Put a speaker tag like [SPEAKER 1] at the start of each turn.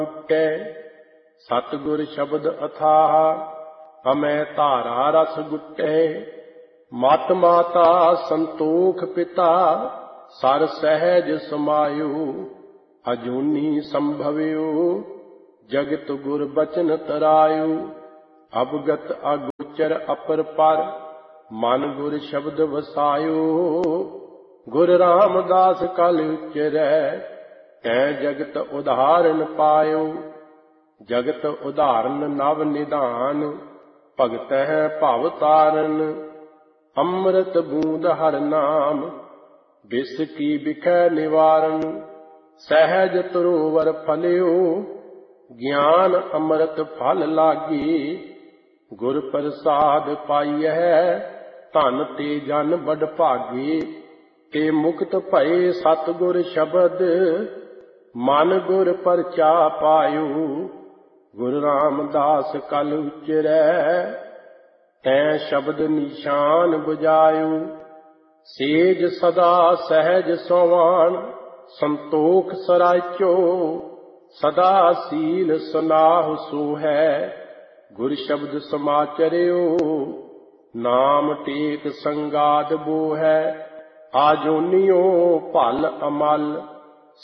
[SPEAKER 1] ਕੇ ਸਤਿਗੁਰ ਸ਼ਬਦ ਅਥਾਹ ਹਮੈ ਧਾਰਾ ਰਸ ਗੁਟੇ। ਮਤ ਮਾਤਾ ਸੰਤੋਖ ਪਿਤਾ ਸਰ ਸਹਿਜ ਸਮਾਇਓ। ਅਜੂਨੀ ਸੰਭਵਿਓ ਜਗਤ ਗੁਰ ਬਚਨ ਤਰਾਇਓ। ਅਵਗਤ ਅਗੋਚਰ ਅਪਰ ਪਰ ਮਨ ਗੁਰ ਸ਼ਬਦ ਵਸਾਇਓ। ਗੁਰ ਰਾਮਦਾਸ ਕਲ ਉਚਰੈ ਤੈ ਜਗਤ ਉਦਾਹਰਨ ਪਾਇਓ। ਜਗਤ ਉਦਾਹਰਨ ਨਵ ਨਿਧਾਨ ਭਗਤਹਿ ਭਵ ਤਾਰਨ। ਅੰਮ੍ਰਿਤ ਬੂੰਦ ਹਰ ਨਾਮ ਬਿਸ ਕੀ ਬਿਖੈ ਨਿਵਾਰਨ। ਸਹਿਜ ਤਰੋਵਰ ਫਲਿਓ ਗਿਆਨ ਅੰਮ੍ਰਿਤ ਫਲ ਲਾਗੀ। ਗੁਰ ਪ੍ਰਸਾਦ ਪਾਈਐ ਧਨ ਤੇ ਜਨ ਬੜ ਭਾਗੀ। ਤੇ ਮੁਕਤ ਭਏ ਸਤਿਗੁਰ ਸ਼ਬਦ ਮਨ ਗੁਰ ਪਰਚਾ ਪਾਇਓ। ਗੁਰੂ ਰਾਮਦਾਸ ਕਲ ਉਚਰੈ ਤੈ ਸ਼ਬਦ ਨਿਸ਼ਾਨ ਬੁਝਾਇਓ। ਸੇਜ ਸਦਾ ਸਹਿਜ ਸੋਵਾਨ ਸੰਤੋਖ ਸਰਾਚੋ। ਸਦਾ ਸੀਲ ਸੁਨਾਹੁ ਸੋ ਹੈ ਗੁਰ ਸ਼ਬਦ ਸਮਾਚਰਿਓ। ਨਾਮ ਟੇਕ ਸੰਗਾਦ ਬੋ ਹੈ ਆਜੋਨੀਓ ਭਲ ਅਮਲ।